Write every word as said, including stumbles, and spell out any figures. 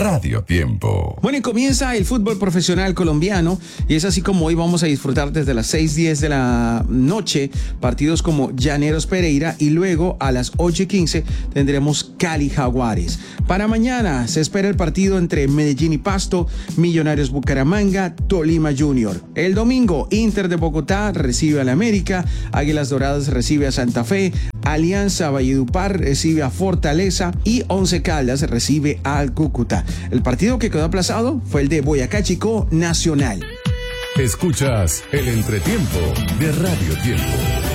Radio Tiempo. Bueno, y comienza el fútbol profesional colombiano y es así como hoy vamos a disfrutar desde las seis y diez de la noche partidos como Llaneros Pereira y luego a las ocho y quince tendremos Cali Jaguares. Para mañana se espera el partido entre Medellín y Pasto, Millonarios Bucaramanga, Tolima Junior. El domingo Inter de Bogotá recibe al América, Águilas Doradas recibe a Santa Fe, Alianza Valledupar recibe a Fortaleza y Once Caldas recibe al Cúcuta. El partido que quedó aplazado fue el de Boyacá Chicó Nacional. Escuchas el entretiempo de Radio Tiempo.